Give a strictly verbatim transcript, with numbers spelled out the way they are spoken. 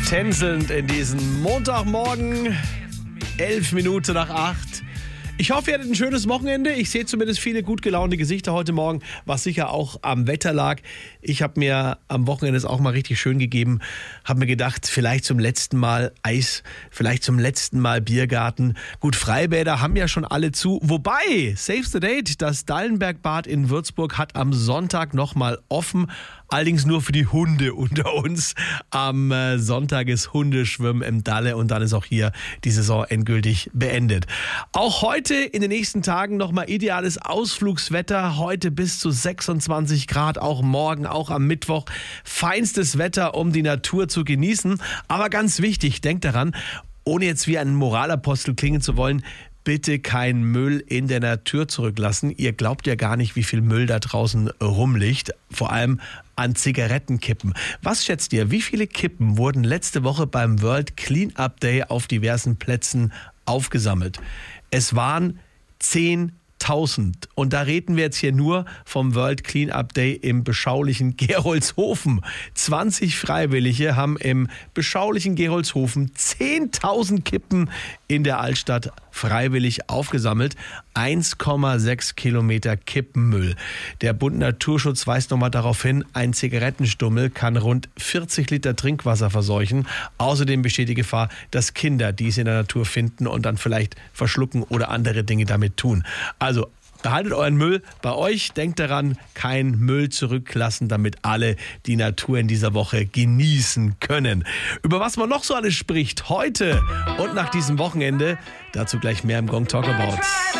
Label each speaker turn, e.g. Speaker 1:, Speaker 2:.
Speaker 1: Tänzelnd in diesen Montagmorgen, elf Minuten nach acht. Ich hoffe, ihr hattet ein schönes Wochenende. Ich sehe zumindest viele gut gelaunte Gesichter heute Morgen, was sicher auch am Wetter lag. Ich habe mir am Wochenende es auch mal richtig schön gegeben. Habe mir gedacht, vielleicht zum letzten Mal Eis, vielleicht zum letzten Mal Biergarten. Gut, Freibäder haben ja schon alle zu. Wobei, save the date, das Dallenbergbad in Würzburg hat am Sonntag nochmal offen. Allerdings nur für die Hunde unter uns. Am Sonntag ist Hundeschwimmen im Dalle und dann ist auch hier die Saison endgültig beendet. Auch heute in den nächsten Tagen nochmal ideales Ausflugswetter. Heute bis zu sechsundzwanzig Grad, auch morgen, auch am Mittwoch. Feinstes Wetter, um die Natur zu genießen. Aber ganz wichtig, denkt daran, ohne jetzt wie ein Moralapostel klingen zu wollen, bitte keinen Müll in der Natur zurücklassen. Ihr glaubt ja gar nicht, wie viel Müll da draußen rumliegt. Vor allem an Zigarettenkippen. Was schätzt ihr, wie viele Kippen wurden letzte Woche beim World Cleanup Day auf diversen Plätzen aufgesammelt? Es waren zehntausend. Und da reden wir jetzt hier nur vom World Cleanup Day im beschaulichen Gerolzhofen. zwanzig Freiwillige haben im beschaulichen Gerolzhofen zehntausend Kippen in der Altstadt freiwillig aufgesammelt. eins Komma sechs Kilometer Kippenmüll. Der Bund Naturschutz weist nochmal darauf hin, ein Zigarettenstummel kann rund vierzig Liter Trinkwasser verseuchen. Außerdem besteht die Gefahr, dass Kinder dies in der Natur finden und dann vielleicht verschlucken oder andere Dinge damit tun. Also behaltet euren Müll bei euch. Denkt daran, kein Müll zurücklassen, damit alle die Natur in dieser Woche genießen können. Über was man noch so alles spricht heute und nach diesem Wochenende, dazu gleich mehr im Gong Talk About.